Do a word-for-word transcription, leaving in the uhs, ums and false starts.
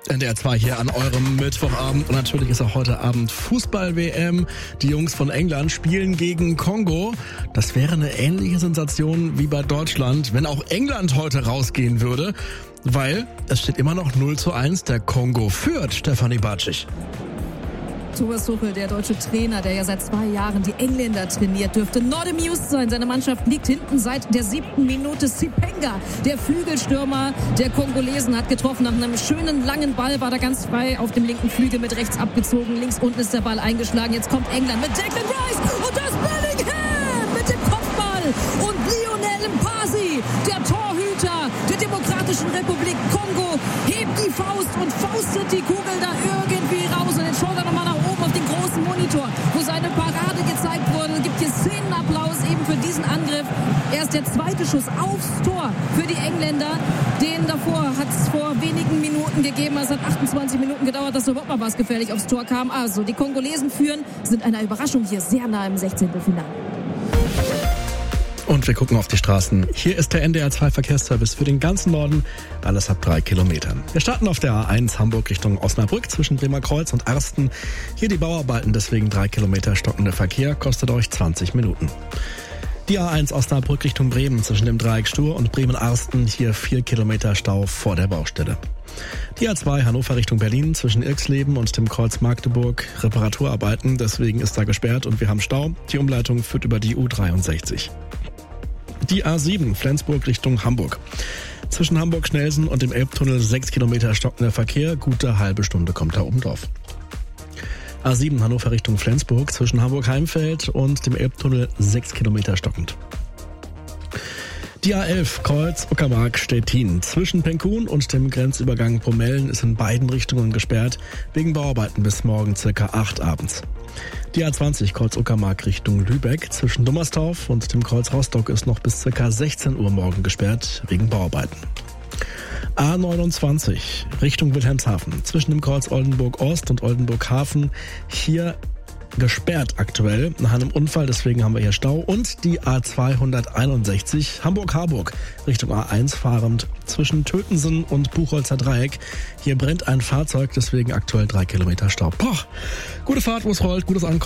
N D R zwei hier an eurem Mittwochabend und natürlich ist auch heute Abend Fußball-W M. Die Jungs von England spielen gegen Kongo. Das wäre eine ähnliche Sensation wie bei Deutschland, wenn auch England heute rausgehen würde, weil es steht immer noch null zu eins. Der Kongo führt, Stefanie Bartschig. Thomas Tuchel, der deutsche Trainer, der ja seit zwei Jahren die Engländer trainiert, dürfte not amused sein. Seine Mannschaft liegt hinten seit der siebten Minute. Sipenga, der Flügelstürmer der Kongolesen, hat getroffen. Nach einem schönen langen Ball war er ganz frei auf dem linken Flügel mit rechts abgezogen. Links unten ist der Ball eingeschlagen. Jetzt kommt England mit Declan Rice und das Bellingham mit dem Kopfball. Und Lionel Mpasi, der Torhüter der Demokratischen Republik Kongo, hebt die Faust und faustet die Kugel da irgendwie raus. Und jetzt schaut er nochmal nach oben auf den großen Monitor, wo seine Parade gezeigt wurde. Es gibt hier Szenenapplaus eben für diesen Angriff. Erst der zweite Schuss aufs Tor für die Engländer. Den davor hat es vor wenigen Minuten gegeben. Es hat achtundzwanzig Minuten gedauert, dass überhaupt mal was gefährlich aufs Tor kam. Also die Kongolesen führen, sind einer Überraschung hier sehr nah im Sechzehntelfinale. Und wir gucken auf die Straßen. Hier ist der N D R zwei Verkehrsservice für den ganzen Norden. Alles ab drei Kilometern. Wir starten auf der A eins Hamburg Richtung Osnabrück zwischen Bremer Kreuz und Arsten. Hier die Bauarbeiten, deswegen drei Kilometer stockender Verkehr, kostet euch zwanzig Minuten. Die A eins Osnabrück Richtung Bremen zwischen dem Dreieck Stur und Bremen-Arsten. Hier vier Kilometer Stau vor der Baustelle. Die A zwei Hannover Richtung Berlin zwischen Irksleben und dem Kreuz Magdeburg. Reparaturarbeiten, deswegen ist da gesperrt und wir haben Stau. Die Umleitung führt über die U dreiundsechzig. Die A sieben Flensburg Richtung Hamburg. Zwischen Hamburg-Schnelsen und dem Elbtunnel sechs Kilometer stockender Verkehr. Gute halbe Stunde kommt da oben drauf. A sieben Hannover Richtung Flensburg. Zwischen Hamburg-Heimfeld und dem Elbtunnel sechs Kilometer stockend. Die A elf Kreuz Uckermark-Stettin. Zwischen Penkun und dem Grenzübergang Bromellen ist in beiden Richtungen gesperrt. Wegen Bauarbeiten bis morgen circa acht abends. Die A zwanzig Kreuz Uckermark Richtung Lübeck. Zwischen Dummerstorf und dem Kreuz Rostock ist noch bis circa sechzehn Uhr morgen gesperrt wegen Bauarbeiten. A neunundzwanzig Richtung Wilhelmshaven. Zwischen dem Kreuz Oldenburg Ost und Oldenburg Hafen. Hier gesperrt aktuell nach einem Unfall, deswegen haben wir hier Stau. Und die A zweihunderteinundsechzig Hamburg-Harburg Richtung A eins fahrend zwischen Tötensen und Buchholzer Dreieck. Hier brennt ein Fahrzeug, deswegen aktuell drei Kilometer Stau. Boah, gute Fahrt, wo es rollt, gutes Ankommen.